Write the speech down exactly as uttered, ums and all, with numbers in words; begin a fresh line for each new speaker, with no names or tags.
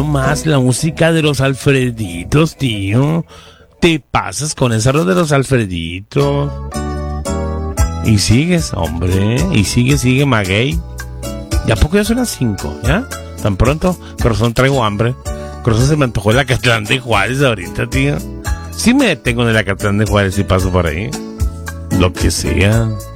nomás la música de los Alfreditos, tío. Te pasas con esa de los Alfreditos. Y sigues, hombre. Y sigue, sigue, maguey. ¿Ya poco ya son las cinco? ¿Ya? ¿Tan pronto? Corazón, traigo hambre. Corazón, se me antojó el Acatlán de Juárez ahorita, tío. Sí me detengo en el Acatlán de Juárez y paso por ahí. Lo que sea.